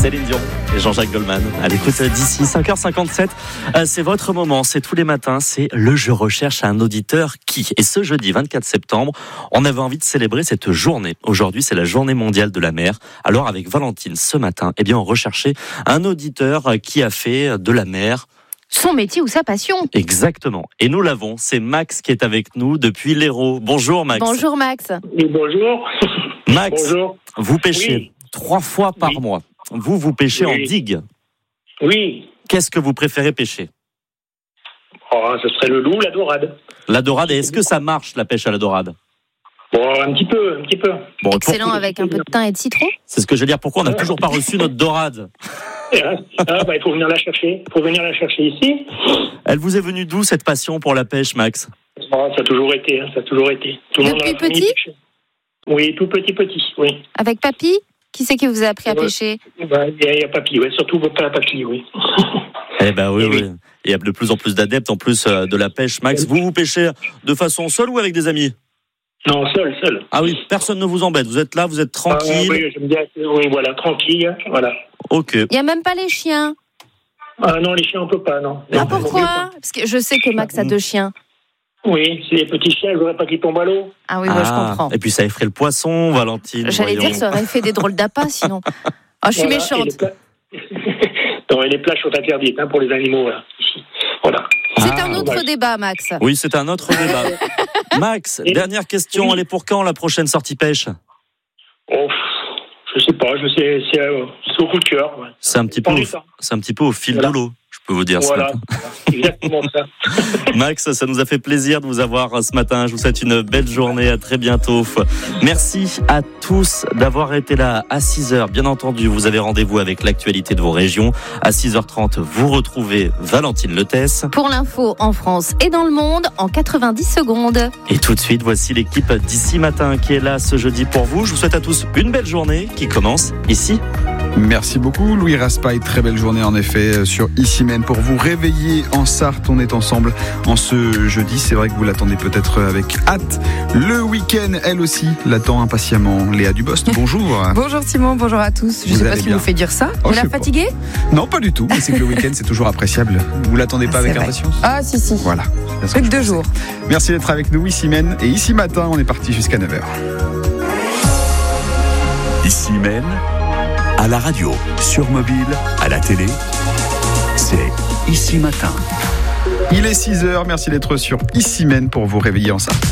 Céline Dion et Jean-Jacques Goldman à l'écoute d'ici 5h57. C'est votre moment, c'est tous les matins, c'est le Je recherche un auditeur qui. Et ce jeudi 24 septembre, on avait envie de célébrer cette journée. Aujourd'hui, c'est la journée mondiale de la mer. Alors avec Valentine, ce matin, on recherchait un auditeur qui a fait de la mer son métier ou sa passion. Exactement. Et nous l'avons, c'est Max qui est avec nous depuis l'Hérault. Bonjour Max. Bonjour Max. Oui, bonjour. Max, bonjour. Vous pêchez 3 fois par mois. Vous pêchez en digue. Oui. Qu'est-ce que vous préférez pêcher ? Ce serait le loup, la dorade. La dorade, et est-ce que ça marche la pêche à la dorade ? Un petit peu. Bon, excellent, avec un peu de thym et de citron. C'est ce que je veux dire, pourquoi on n'a toujours pas reçu notre dorade ? Il faut venir la chercher. Ici. Elle vous est venue d'où cette passion pour la pêche, Max ? Ça a toujours été. Tout le monde depuis petit ? Oui, tout petit, oui. Avec papy ? Qui c'est qui vous a appris à pêcher ? Il y a papy, surtout pas papy, oui. Oui. Il y a de plus en plus d'adeptes en plus de la pêche. Max, vous pêchez de façon seule ou avec des amis ? Non, seul. Ah oui, personne ne vous embête. Vous êtes là, vous êtes tranquille. Oui, j'aime bien. Oui, voilà, tranquille, voilà. Ok. Il n'y a même pas les chiens ? Non, les chiens, on peut pas, non. Pourquoi ? Parce que je sais que Max a 2 chiens. Oui, c'est les petits chiens, je voudrais pas qu'ils tombent à l'eau. Ah oui, je comprends. Et puis ça effraie le poisson, Valentine. J'allais dire, ça aurait fait des drôles d'appâts, sinon. Je suis méchante. Et les plages sont interdites pour les animaux, là, ici. Voilà. C'est un autre débat, Max. Oui, c'est un autre débat. Max, dernière question, elle est pour quand la prochaine sortie pêche ? Je sais pas, c'est au coup de cœur. Ouais. C'est un petit peu au fil de l'eau, je peux vous dire ce matin. Exactement ça. Max, ça nous a fait plaisir de vous avoir ce matin. Je vous souhaite une belle journée, à très bientôt. Merci à tous d'avoir été là à 6h. Bien entendu, vous avez rendez-vous avec l'actualité de vos régions. À 6h30, vous retrouvez Valentine Letès. Pour l'info en France et dans le monde, en 90 secondes. Et tout de suite, voici l'équipe d'ici matin qui est là ce jeudi pour vous. Je vous souhaite à tous une belle journée qui commence ici. Merci beaucoup Louis Raspail, très belle journée en effet sur Ici-Même pour vous réveiller en Sarthe. On est ensemble en ce jeudi, c'est vrai que vous l'attendez peut-être avec hâte. Le week-end, elle aussi, l'attend impatiemment. Léa Dubost, bonjour. Bonjour Simon, bonjour à tous. Je ne sais pas ce qui vous fait dire ça. Vous la fatiguée ? Non, pas du tout, mais c'est que le week-end c'est toujours appréciable. Vous l'attendez pas avec impatience ? Ah si. Voilà. Plus que 2 jours. Merci d'être avec nous Ici-Même et Ici Matin, on est parti jusqu'à 9h. Ici-Même, à la radio, sur mobile, à la télé, c'est Ici Matin. Il est 6h, merci d'être sur Ici-Même pour vous réveiller en Sarthe.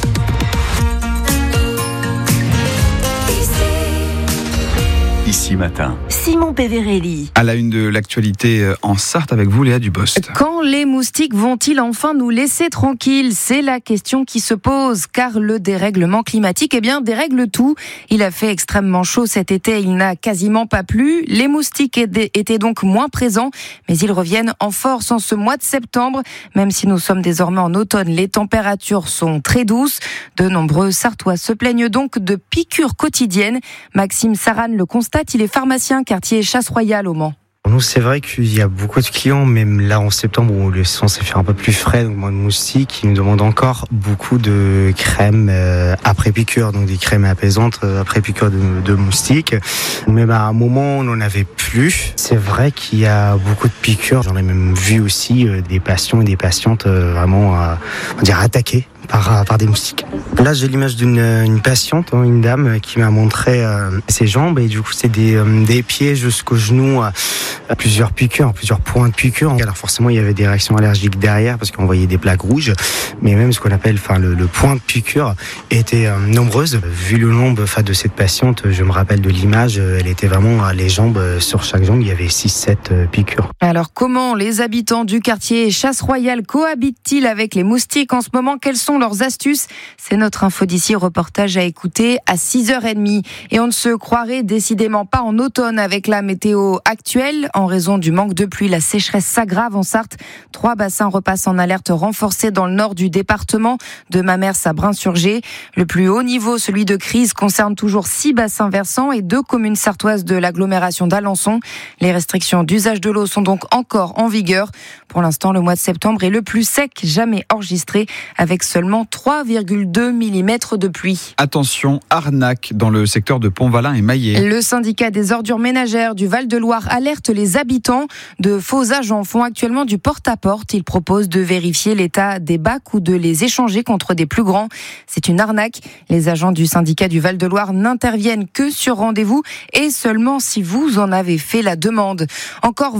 Ici Matin. Simon Péverelli. À la une de l'actualité en Sarthe avec vous Léa Dubost. Quand les moustiques vont-ils enfin nous laisser tranquilles ? C'est la question qui se pose car le dérèglement climatique dérègle tout. Il a fait extrêmement chaud cet été, il n'a quasiment pas plu. Les moustiques étaient donc moins présents, mais ils reviennent en force en ce mois de septembre. Même si nous sommes désormais en automne, les températures sont très douces. De nombreux Sartois se plaignent donc de piqûres quotidiennes. Maxime Saran le constate, il est pharmacien quartier Chasse-Royale au Mans. Nous, c'est vrai qu'il y a beaucoup de clients, même là en septembre où le temps s'est fait un peu plus frais, donc moins de moustiques, qui nous demandent encore beaucoup de crèmes après piqûre, donc des crèmes apaisantes après piqûre de moustiques. Mais à un moment, on n'en avait plus. C'est vrai qu'il y a beaucoup de piqûres. J'en ai même vu aussi des patients et des patientes vraiment, attaqués par des moustiques. Là, j'ai l'image d'une patiente, une dame, qui m'a montré ses jambes et du coup, c'est des pieds jusqu'aux genoux. Plusieurs piqûres, plusieurs points de piqûres. Alors forcément, il y avait des réactions allergiques derrière parce qu'on voyait des plaques rouges, mais même ce qu'on appelle le point de piqûre était nombreuse. Vu le nombre de cette patiente, je me rappelle de l'image, elle était vraiment les jambes, sur chaque jambe, il y avait 6-7 piqûres. Alors comment les habitants du quartier Chasse-Royale cohabitent-ils avec les moustiques en ce moment ? Quelles sont leurs astuces ? C'est notre info d'ici, reportage à écouter à 6h30. Et on ne se croirait décidément pas en automne avec la météo actuelle. En raison du manque de pluie, la sécheresse s'aggrave en Sarthe. 3 bassins repassent en alerte renforcée dans le nord du département, de Mamers à Brin-sur-Gé. Le plus haut niveau, celui de crise, concerne toujours 6 bassins versants et 2 communes sartoises de l'agglomération d'Alençon. Les restrictions d'usage de l'eau sont donc encore en vigueur. Pour l'instant, le mois de septembre est le plus sec jamais enregistré, avec seulement seulement 3,2 mm de pluie. Attention, arnaque dans le secteur de Pont-Valin et Maillet. Le syndicat des ordures ménagères du Val-de-Loire alerte les habitants. De faux agents font actuellement du porte-à-porte. Ils proposent de vérifier l'état des bacs ou de les échanger contre des plus grands. C'est une arnaque. Les agents du syndicat du Val-de-Loire n'interviennent que sur rendez-vous et seulement si vous en avez fait la demande. Encore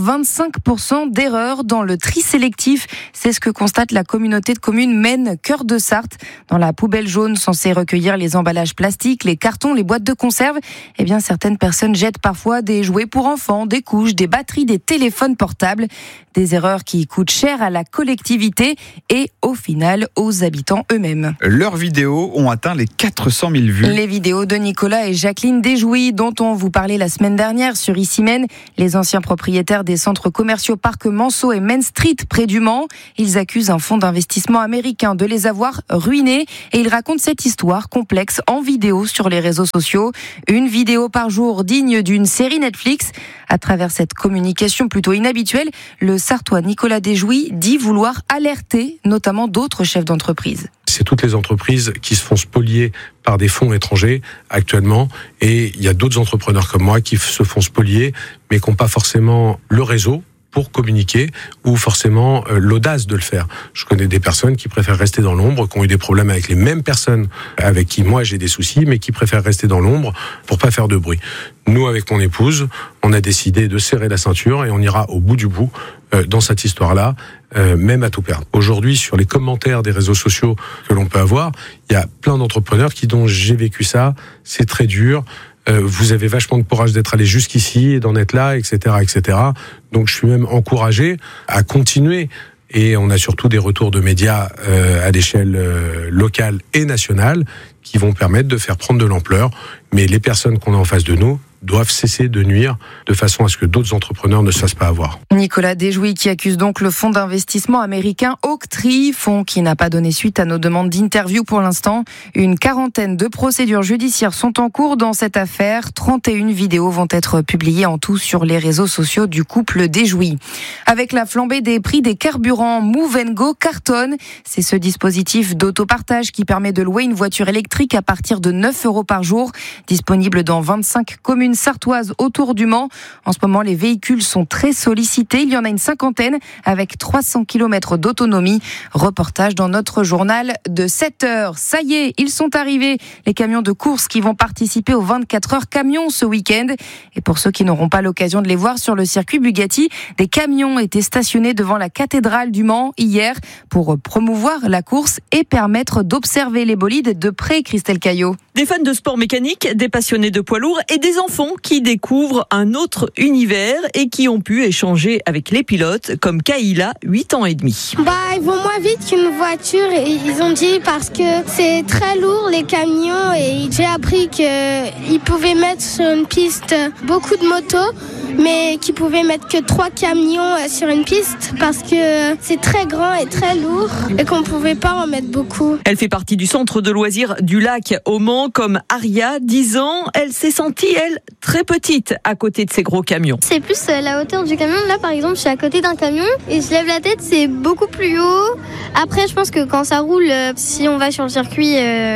25% d'erreurs dans le tri sélectif. C'est ce que constate la communauté de communes Maine Cœur de Sarthe. Dans la poubelle jaune censée recueillir les emballages plastiques, les cartons, les boîtes de conserve, eh bien certaines personnes jettent parfois des jouets pour enfants, des couches, des batteries, des téléphones portables. Des erreurs qui coûtent cher à la collectivité et au final aux habitants eux-mêmes. Leurs vidéos ont atteint les 400 000 vues. Les vidéos de Nicolas et Jacqueline Desjouy, dont on vous parlait la semaine dernière sur Issy-Maine, les anciens propriétaires des centres commerciaux Parc Manceau et Main Street près du Mans. Ils accusent un fonds d'investissement américain de les avoir ruinés et ils racontent cette histoire complexe en vidéo sur les réseaux sociaux. Une vidéo par jour digne d'une série Netflix. À travers cette communication plutôt inhabituelle, le Sartois Nicolas Desjouy dit vouloir alerter notamment d'autres chefs d'entreprise. C'est toutes les entreprises qui se font spolier par des fonds étrangers actuellement, et il y a d'autres entrepreneurs comme moi qui se font spolier mais qui n'ont pas forcément le réseau pour communiquer ou forcément l'audace de le faire. Je connais des personnes qui préfèrent rester dans l'ombre, qui ont eu des problèmes avec les mêmes personnes avec qui moi j'ai des soucis, mais qui préfèrent rester dans l'ombre pour pas faire de bruit. Nous, avec mon épouse, on a décidé de serrer la ceinture et on ira au bout du bout dans cette histoire-là, même à tout perdre. Aujourd'hui, sur les commentaires des réseaux sociaux que l'on peut avoir, il y a plein d'entrepreneurs qui disent « j'ai vécu ça, c'est très dur ». Vous avez vachement de courage d'être allé jusqu'ici et d'en être là, etc., etc. Donc je suis même encouragé à continuer. Et on a surtout des retours de médias à l'échelle locale et nationale qui vont permettre de faire prendre de l'ampleur. Mais les personnes qu'on a en face de nous doivent cesser de nuire de façon à ce que d'autres entrepreneurs ne se fassent pas avoir. Nicolas Desjouy qui accuse donc le fonds d'investissement américain Oaktree, fonds qui n'a pas donné suite à nos demandes d'interview pour l'instant. Une quarantaine de procédures judiciaires sont en cours dans cette affaire. 31 vidéos vont être publiées en tout sur les réseaux sociaux du couple Desjouy. Avec la flambée des prix des carburants, Move & Go cartonne. C'est ce dispositif d'autopartage qui permet de louer une voiture électrique à partir de 9 € par jour, disponible dans 25 communes sartoises autour du Mans. En ce moment, les véhicules sont très sollicités. Il y en a une cinquantaine avec 300 km d'autonomie. Reportage dans notre journal de 7 heures. Ça y est, ils sont arrivés, les camions de course qui vont participer aux 24 heures camions ce week-end. Et pour ceux qui n'auront pas l'occasion de les voir sur le circuit Bugatti, des camions étaient stationnés devant la cathédrale du Mans hier pour promouvoir la course et permettre d'observer les bolides de près, Christelle Caillot. Des fans de sport mécanique, des passionnés de poids lourds et des enfants qui découvrent un autre univers et qui ont pu échanger avec les pilotes comme Kaïla, 8 ans et demi. Ils vont moins vite qu'une voiture, et ils ont dit parce que c'est très lourd les camions, et j'ai appris qu'ils pouvaient mettre sur une piste beaucoup de motos, mais qu'ils pouvaient mettre que 3 camions sur une piste parce que c'est très grand et très lourd et qu'on pouvait pas en mettre beaucoup. Elle fait partie du centre de loisirs du lac au Mans comme Aria, 10 ans. Elle s'est sentie, elle, très petite à côté de ces gros camions. C'est plus la hauteur du camion. Là, par exemple, je suis à côté d'un camion et je lève la tête, c'est beaucoup plus haut. Après, je pense que quand ça roule, si on va sur le circuit,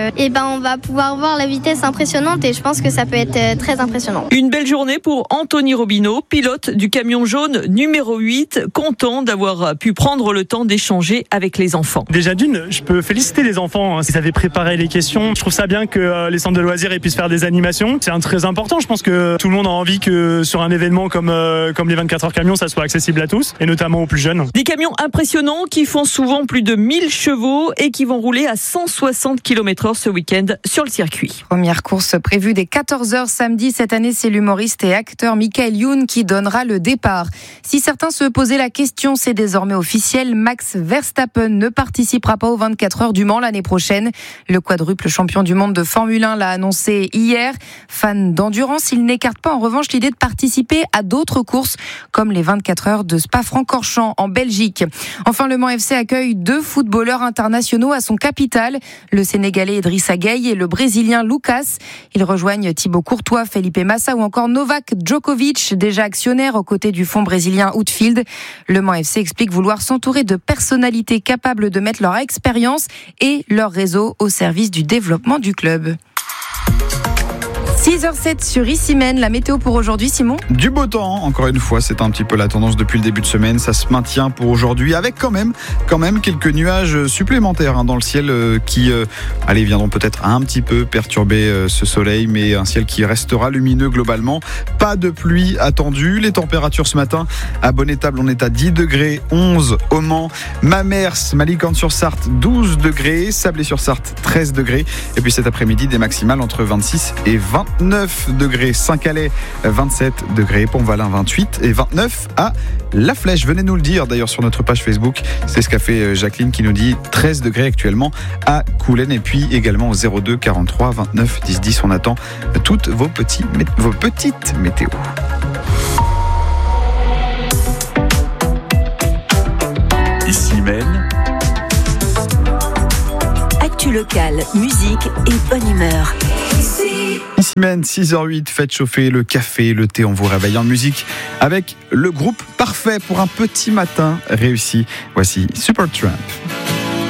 on va pouvoir voir la vitesse impressionnante et je pense que ça peut être très impressionnant. Une belle journée pour Anthony Robineau, pilote du camion jaune numéro 8, content d'avoir pu prendre le temps d'échanger avec les enfants. Déjà d'une, je peux féliciter les enfants si ça avait préparé les questions. Je trouve ça bien que les centres de loisirs puissent faire des animations. C'est très important. Je pense que tout le monde a envie que sur un événement comme les 24 heures camions, ça soit accessible à tous et notamment aux plus jeunes. Des camions impressionnants qui font souvent plus de 1000 chevaux et qui vont rouler à 160 km/h ce week-end sur le circuit. Première course prévue dès 14h samedi. Cette année, c'est l'humoriste et acteur Michael Youn qui donnera le départ. Si certains se posaient la question, c'est désormais officiel. Max Verstappen ne participera pas aux 24 heures du Mans l'année prochaine. Le quadruple champion du monde de Formule Formule 1 l'a annoncé hier. Fan d'endurance, il n'écarte pas en revanche l'idée de participer à d'autres courses comme les 24 heures de Spa-Francorchamps en Belgique. Enfin, Le Mans FC accueille 2 footballeurs internationaux à son capital, le Sénégalais Idrissa Gueye et le Brésilien Lucas. Ils rejoignent Thibaut Courtois, Felipe Massa ou encore Novak Djokovic, déjà actionnaire aux côtés du fonds brésilien Outfield. Le Mans FC explique vouloir s'entourer de personnalités capables de mettre leur expérience et leur réseau au service du développement du club. 6h07 sur Issy-Menne, la météo pour aujourd'hui, Simon. Du beau temps, encore une fois, c'est un petit peu la tendance depuis le début de semaine. Ça se maintient pour aujourd'hui avec quand même quelques nuages supplémentaires dans le ciel qui viendront peut-être un petit peu perturber ce soleil, mais un ciel qui restera lumineux globalement. Pas de pluie attendue. Les températures ce matin à Bonnet-Table, on est à 10 degrés, 11 au Mans, Mamers, Malicorne-sur-Sarthe, 12 degrés, Sablé-sur-Sarthe, 13 degrés. Et puis cet après-midi, des maximales entre 26 et 29 degrés, Saint-Calais 27 degrés, Pont-Valin 28 et 29 à La Flèche. Venez nous le dire d'ailleurs sur notre page Facebook, c'est ce qu'a fait Jacqueline qui nous dit 13 degrés actuellement à Coulennes et puis également au 02 43 29 10 10. On attend toutes vos petites météos. Issy-Menne. Actu locale, musique et bonne humeur. Issy-Menne, 6h08, faites chauffer le café, le thé, on vous réveille en musique avec le groupe parfait pour un petit matin réussi. Voici Supertramp.